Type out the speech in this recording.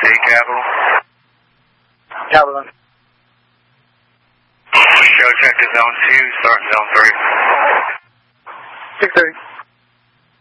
State Capital. Capital. Show check to zone 2, start zone 3. 630.